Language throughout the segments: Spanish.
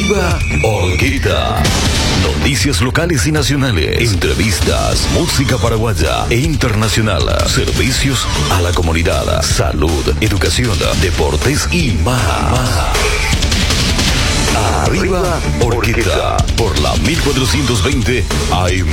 Arriba Orquesta. Noticias locales y nacionales, entrevistas, música paraguaya e internacional, servicios a la comunidad, salud, educación, deportes y más. Arriba Orquesta por la 1420 AM.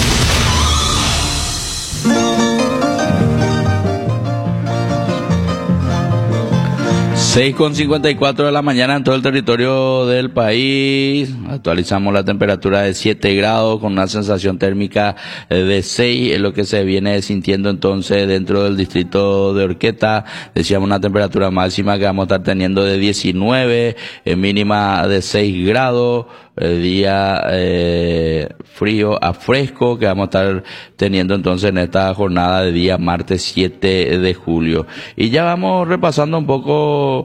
6:54 de la mañana en todo el territorio del país. Actualizamos la temperatura de 7 grados con una sensación térmica de 6, es lo que se viene sintiendo entonces dentro del distrito de Orqueta. Decíamos una temperatura máxima que vamos a estar teniendo de 19, mínima de 6 grados. Día frío a fresco que vamos a estar teniendo entonces en esta jornada de día martes 7 de julio. Y ya vamos repasando un poco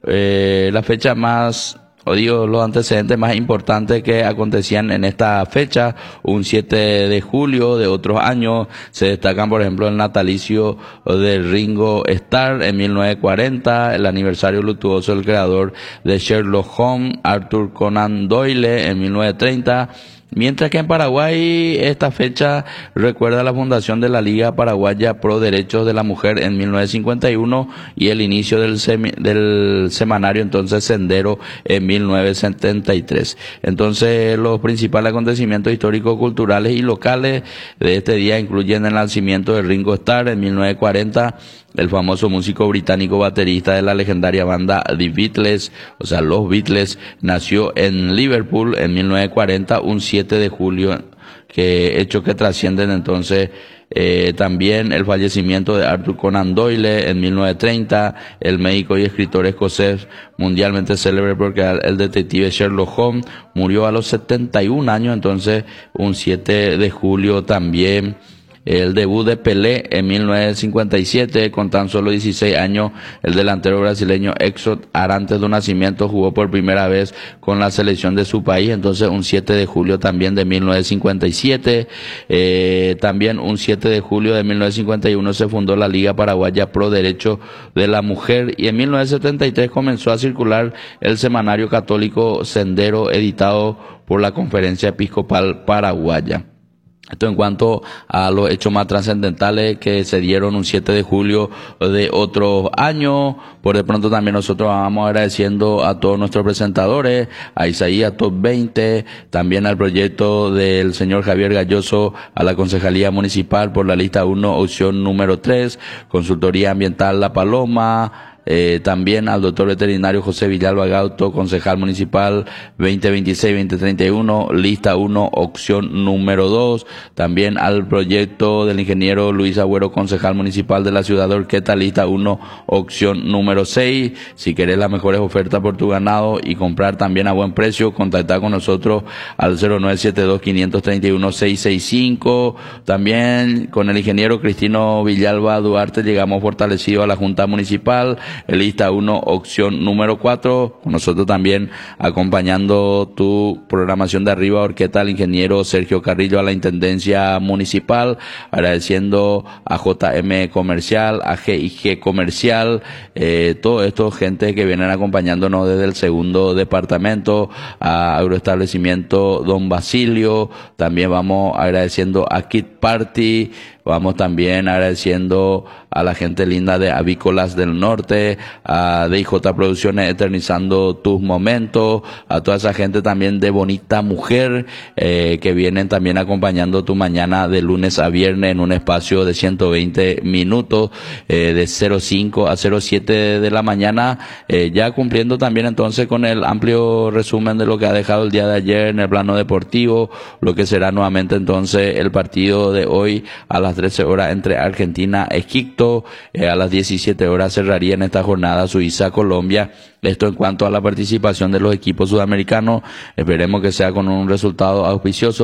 la fecha más, los antecedentes más importantes que acontecían en esta fecha. Un 7 de julio de otros años se destacan, por ejemplo, el natalicio de Ringo Starr en 1940, el aniversario luctuoso del creador de Sherlock Holmes, Arthur Conan Doyle, en 1930. Mientras que en Paraguay esta fecha recuerda la fundación de la Liga Paraguaya Pro Derechos de la Mujer en 1951 y el inicio del semanario entonces Sendero en 1973. Entonces los principales acontecimientos históricos, culturales y locales de este día incluyen el nacimiento de Ringo Starr en 1940, el famoso músico británico baterista de la legendaria banda The Beatles, o sea, los Beatles, nació en Liverpool en 1940, un 7 de julio, hecho que trascienden entonces también el fallecimiento de Arthur Conan Doyle en 1930, el médico y escritor escocés mundialmente célebre porque el detective Sherlock Holmes murió a los 71 años, entonces un 7 de julio también. El debut de Pelé en 1957, con tan solo 16 años, el delantero brasileño Edson Arantes do Nascimento jugó por primera vez con la selección de su país, entonces un 7 de julio también de 1957. También un 7 de julio de 1951 se fundó la Liga Paraguaya Pro Derecho de la Mujer y en 1973 comenzó a circular el semanario católico Sendero, editado por la Conferencia Episcopal Paraguaya. Esto en cuanto a los hechos más trascendentales que se dieron un 7 de julio de otros años. Por de pronto también nosotros vamos agradeciendo a todos nuestros presentadores, a Isaías Top 20, también al proyecto del señor Javier Galloso, a la Concejalía Municipal por la lista 1, opción número 3, Consultoría Ambiental La Paloma, también al doctor veterinario José Villalba Gauto, concejal municipal 2026-2031, lista 1, opción número 2, también al proyecto del ingeniero Luis Agüero, concejal municipal de la ciudad de Orqueta, lista 1, opción número 6. Si querés las mejores ofertas por tu ganado y comprar también a buen precio, contacta con nosotros al 0972-531-665. También con el ingeniero Cristino Villalba Duarte llegamos fortalecidos a la Junta Municipal, lista 1, opción número 4. Con nosotros también acompañando tu programación de Arriba Orquesta, al ingeniero Sergio Carrillo, a la Intendencia Municipal, agradeciendo a JM Comercial, a GIG Comercial, todo esto, gente que vienen acompañándonos desde el segundo departamento, a Agroestablecimiento Don Basilio, también vamos agradeciendo a Kid Party, vamos también agradeciendo a la gente linda de Avícolas del Norte, a DIJ Producciones Eternizando Tus Momentos, a toda esa gente también de Bonita Mujer, que vienen también acompañando tu mañana de lunes a viernes en un espacio de 120 minutos, de 05 a 07 de la mañana, ya cumpliendo también entonces con el amplio resumen de lo que ha dejado el día de ayer en el plano deportivo, lo que será nuevamente entonces el partido de hoy a las 13 horas entre Argentina y Egipto, a las 17 horas cerraría en esta jornada Suiza-Colombia. Esto en cuanto a la participación de los equipos sudamericanos, esperemos que sea con un resultado auspicioso